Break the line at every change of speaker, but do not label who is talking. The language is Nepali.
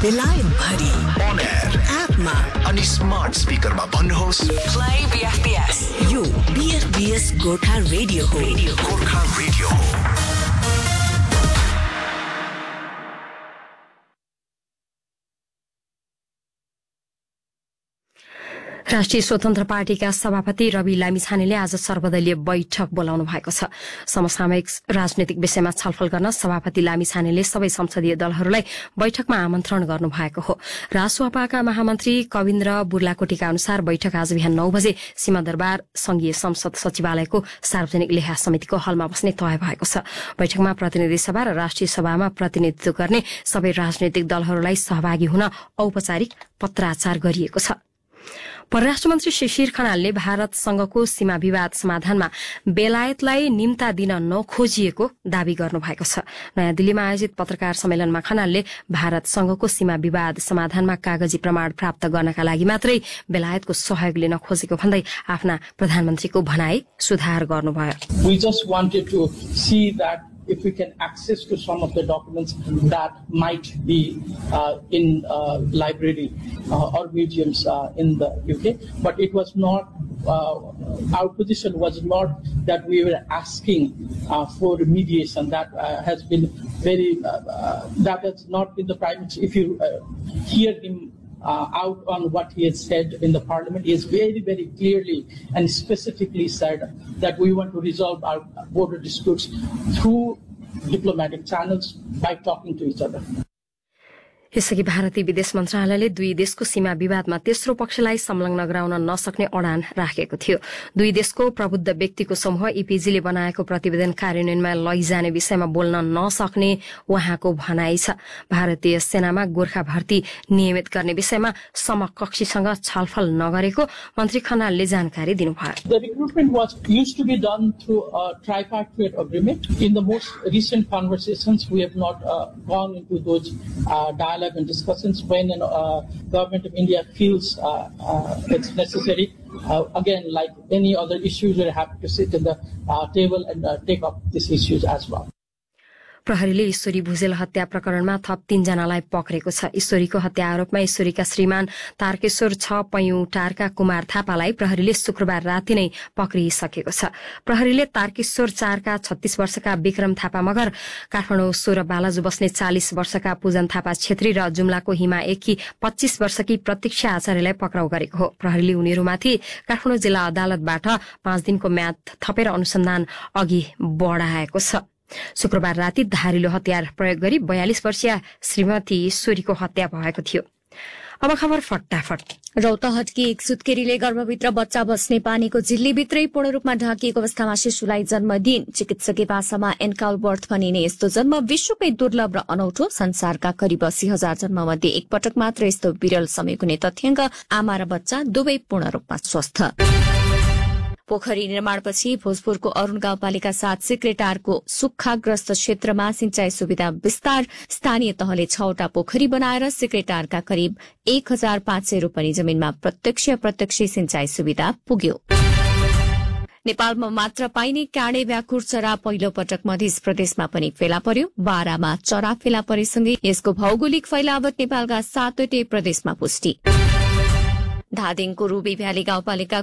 बेलायत भरि
on air
एपमा
अनि स्मार्ट स्पिकरमा भन्नुहोस्
प्ले बीएफबीएस। यो बीएफबीएस गोर्खा रेडियो हो।
गोर्खा रेडियो हो।
राष्ट्रिय स्वतन्त्र पार्टीका सभापति रवि लामिछानेले आज सर्वदलीय बैठक बोलाउनु भएको छ। समसामयिक राजनैतिक विषयमा छलफल गर्न सभापति लामिछानेले सबै संसदीय दलहरूलाई बैठकमा आमन्त्रण गर्नुभएको हो। रासुपाका महामन्त्री कविन्द्र बुर्लाकोटीका अनुसार बैठक आज बिहान 9 बजे सीमादरबार संघीय संसद सचिवालयको सार्वजनिक लेखा समितिको हलमा बस्ने तय भएको छ। बैठकमा प्रतिनिधि सभा र राष्ट्रिय सभामा प्रतिनिधित्व गर्ने सबै राजनैतिक दलहरूलाई सहभागी हुन औपचारिक पत्राचार गरिएको छ। परराष्ट्र मन्त्री शिशिर खनालले भारतसँगको सीमा विवाद समाधानमा बेलायतलाई निम्ता दिन नखोजिएको दावी गर्नुभएको छ। नयाँ दिल्लीमा आयोजित पत्रकार सम्मेलनमा खनालले भारतसँगको सीमा विवाद समाधानमा कागजी प्रमाण प्राप्त गर्नका लागि मात्रै बेलायतको सहयोग लिन खोजेको भन्दै आफ्ना प्रधानमन्त्रीको भनाई सुधार गर्नुभयो।
We just wanted to see that if we can access to some of the documents that might be in library or museums in the UK, but it was not, our position was not that we were asking for mediation. That has been very, that has not been the primary. If you hear him out on what he has said in the parliament, he has very, very clearly and specifically said that we want to resolve our border disputes through diplomatic channels by talking to each other.
यसअघि भारतीय विदेश मन्त्रालयले दुई देशको सीमा विवादमा तेस्रो पक्षलाई संलग्न गराउन नसक्ने अडान राखेको थियो। दुई देशको प्रबुद्ध व्यक्तिको समूह ईपीजीले बनाएको प्रतिवेदन कार्यान्वयनमा लैजाने विषयमा बोल्न नसक्ने उहाँको भनाई छ। भारतीय सेनामा गोर्खा भर्ती नियमित गर्ने विषयमा समकक्षीसँग छलफल नगरेको मन्त्री खनालले जानकारी दिनुभयो।
The recruitment used to be done through a tripartite agreement. In the most recent conversations, we have not gone into those dialogue and discussions when government of India feels it's necessary. Again, like any other issues, we have to sit in the table and take up these issues as well.
प्रहरीले ईश्वरी भुजेल हत्या प्रकरणमा थप 3 जनालाई पक्रेको छ। ईश्वरीको हत्या आरोपमा ईश्वरीका श्रीमान तारकेश्वर 6 पैयुटारका कुमार थापालाई प्रहरीले शुक्रबार राति नै पक्रिसकेको छ। प्रहरीले तारकेश्वर 4 का 36 वर्षका विक्रम थापा मगर, काठमाडौँ 16 बालाजु बस्ने 40 वर्षका पूजन थापा छेत्री र जुम्लाको हिमा 1 की 25 वर्षकी प्रतीक्षा आचार्यलाई पक्राउ गरेको हो। प्रहरीले उनीहरूमाथि काठमाडौँ जिल्ला अदालतबाट 5 दिनको म्याद थपेर अनुसन्धान अघि बढाएको छ। शुक्रबार राति धारिलो हतियार प्रयोग गरी 42 वर्षीय श्रीमती ईश्वरीको हत्या भएको थियो। अब खबर फटाफट।
रौतहटकी एक सुत्केरीले गर्भभित्र बच्चा बस्ने पानीको झिल्लीभित्रै पूर्ण रूपमा ढाकिएको अवस्थामा शिशुलाई जन्म दिइन्। चिकित्सकीय भाषामा एन्काउल बर्थ भनिने यस्तो जन्म विश्वकै दुर्लभ र अनौठो। संसारका करिब 80,000 जन्ममध्ये एक पटक मात्र यस्तो विरल समय हुने तथ्याङ्क। आमा र बच्चा दुवै पूर्ण रूपमा स्वस्थ। पोखरी निर्माणपछि भोजपुरको अरूण गाउँपालिका 7 सिक्रेटारको सुक्खाग्रस्त क्षेत्रमा सिंचाई सुविधा विस्तार। स्थानीय तहले 6वटा पोखरी बनाएर सिक्रेटारका करिब 1,500 रोपनी जमिनमा प्रत्यक्ष अप्रत्यक्ष सिंचाई सुविधा पुग्यो। नेपालमा मात्र पाइने काँडे भ्याकुर चरा पहिलो पटक मध्य प्रदेशमा पनि फेला पर्यो। बारामा चरा फेला परेसँगै यसको भौगोलिक फैलावट नेपालका 7वटै प्रदेशमा पुष्टि। धादिङको रूबी भ्याली गाउँपालिका